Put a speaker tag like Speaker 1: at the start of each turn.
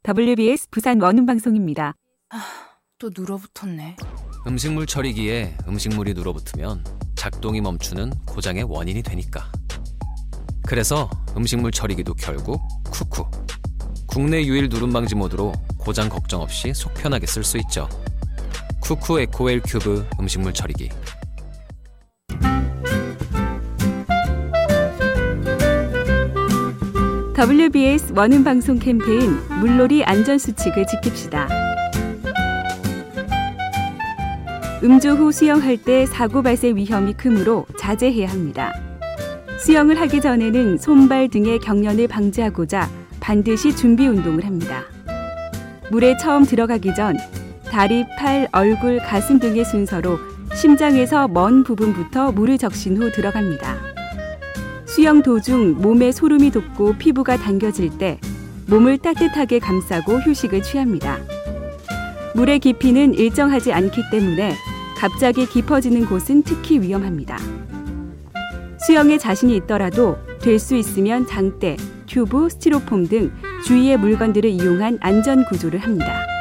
Speaker 1: WBS 부산 원음방송입니다.
Speaker 2: 또 눌어붙었네.
Speaker 3: 음식물 처리기에 음식물이 눌어붙으면 작동이 멈추는 고장의 원인이 되니까. 그래서 음식물 처리기도 결국 쿠쿠. 국내 유일 누름방지 모드로 고장 걱정 없이 속 편하게 쓸 수 있죠. 쿠쿠 에코웰 큐브 음식물 처리기.
Speaker 1: WBS 원음방송 캠페인 물놀이 안전수칙을 지킵시다. 음주 후 수영할 때 사고 발생 위험이 크므로 자제해야 합니다. 수영을 하기 전에는 손발 등의 경련을 방지하고자 반드시 준비 운동을 합니다. 물에 처음 들어가기 전 다리, 팔, 얼굴, 가슴 등의 순서로 심장에서 먼 부분부터 물을 적신 후 들어갑니다. 수영 도중 몸에 소름이 돋고 피부가 당겨질 때 몸을 따뜻하게 감싸고 휴식을 취합니다. 물의 깊이는 일정하지 않기 때문에 갑자기 깊어지는 곳은 특히 위험합니다. 수영에 자신이 있더라도 될 수 있으면 장대, 튜브, 스티로폼 등 주위의 물건들을 이용한 안전 구조를 합니다.